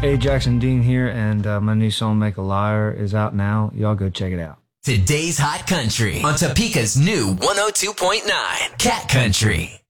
Hey, Jackson Dean here, and my new song, Make a Liar, is out now. Y'all go check it out. Today's Hot Country on Topeka's new 102.9 Cat Country.